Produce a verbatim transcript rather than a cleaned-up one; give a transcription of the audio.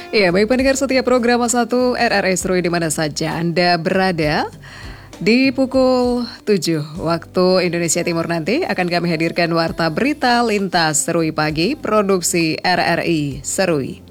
Ya, baik pendengar setiap program satu R R I Serui di mana saja Anda berada. Di pukul tujuh waktu Indonesia Timur nanti akan kami hadirkan Warta Berita Lintas Serui Pagi, produksi R R I Serui.